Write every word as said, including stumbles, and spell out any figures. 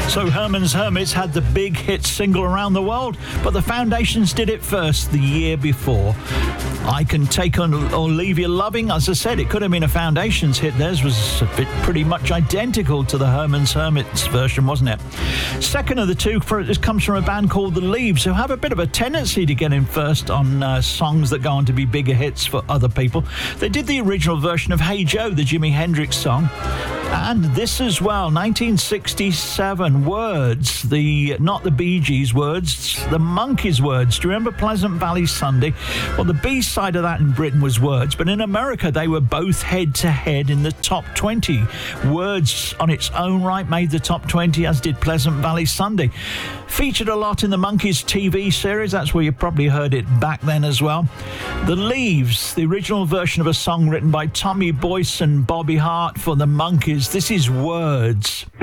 So Herman's Hermits had the big hit single around the world, but the Foundations did it first the year before. I Can Take On or Leave You Loving, as I said, it could have been a Foundations hit. Theirs was a bit pretty much identical to the Herman's Hermits version, wasn't it? Second of the two, for this comes from a band called The Leaves, who have a bit of a tendency to get in first on uh, songs that go on to be bigger hits for other people. They did the original version of Hey Joe, the Jimi Hendrix song. And this as well, nineteen sixty-seven, Words, the not the Bee Gees words, the Monkees words. Do you remember Pleasant Valley Sunday? Well, the B-side of that in Britain was Words, but in America they were both head-to-head in the top twenty. Words on its own right made the top twenty, as did Pleasant Valley Sunday. Featured a lot in the Monkees T V series, that's where you probably heard it back then as well. The Leaves, the original version of a song written by Tommy Boyce and Bobby Hart for the Monkees. This is Words.